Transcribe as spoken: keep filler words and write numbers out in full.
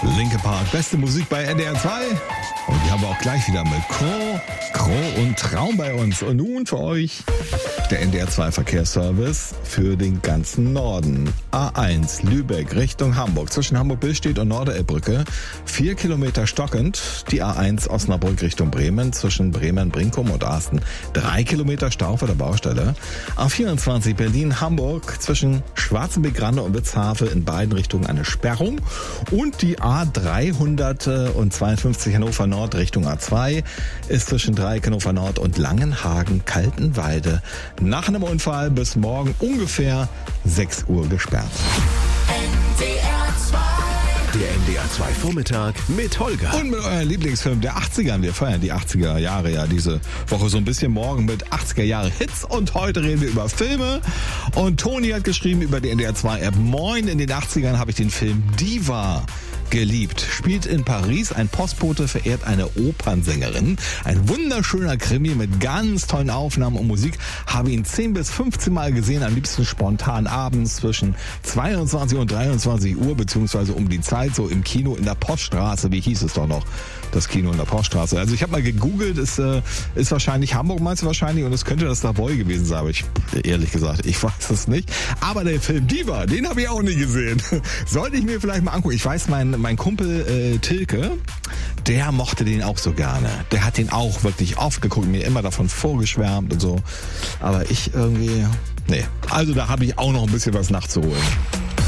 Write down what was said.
Linkin Park, beste Musik bei N D R zwei. Und die haben wir auch gleich wieder mit Crow, Crow und Traum bei uns. Und nun für euch der N D R zwei Verkehrsservice für den ganzen Norden. A eins Lübeck Richtung Hamburg. Zwischen Hamburg-Billstedt und Norderelbbrücke. Vier Kilometer stockend. Die A eins Osnabrück Richtung Bremen. Zwischen Bremen, Brinkum und Arsten. Drei Kilometer Stau vor der Baustelle. A vierundzwanzig Berlin-Hamburg. Zwischen Schwarzenbeck-Grande und Witzhafe in beiden Richtungen eine Sperrung. Und die A dreihundertzweiundfünfzig Hannover Nord Richtung A zwei ist zwischen Dreieck Hannover Nord und Langenhagen-Kaltenweide nach einem Unfall bis morgen ungefähr sechs Uhr gesperrt. Der N D R zwei Vormittag mit Holger. Und mit eurem Lieblingsfilm der achtziger. Wir feiern die achtziger Jahre ja diese Woche so ein bisschen, morgen mit achtziger Jahre Hits. Und heute reden wir über Filme. Und Toni hat geschrieben über die N D R zwei App. Moin, in den achtzigern habe ich den Film Diva geliebt. Spielt in Paris, ein Postbote verehrt eine Opernsängerin. Ein wunderschöner Krimi mit ganz tollen Aufnahmen und Musik. Habe ihn zehn bis fünfzehn Mal gesehen, am liebsten spontan abends zwischen zweiundzwanzig und dreiundzwanzig Uhr, beziehungsweise um die Zeit, so im Kino in der Poststraße, wie hieß es doch noch, das Kino in der Poststraße. Also ich habe mal gegoogelt, ist, äh, ist wahrscheinlich Hamburg, meinst du wahrscheinlich, und es könnte das Savoy gewesen sein, aber ich, ehrlich gesagt, ich weiß es nicht. Aber der Film Diva, den habe ich auch nie gesehen. Sollte ich mir vielleicht mal angucken. Ich weiß, mein Mein Kumpel äh, Tilke, der mochte den auch so gerne. Der hat den auch wirklich oft geguckt, mir immer davon vorgeschwärmt und so. Aber ich irgendwie, nee. Also da habe ich auch noch ein bisschen was nachzuholen.